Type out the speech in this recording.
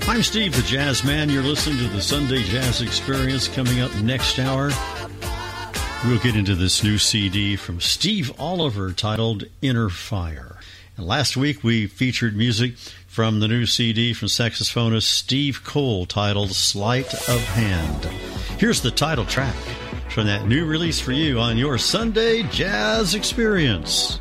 I'm Steve the Jazz Man. You're listening to the Sunday Jazz Experience. Coming up next hour, we'll get into this new CD from Steve Oliver titled Inner Fire. And last week we featured music from the new CD from saxophonist Steve Cole titled Sleight of Hand. Here's the title track from that new release for you on your Sunday Jazz Experience.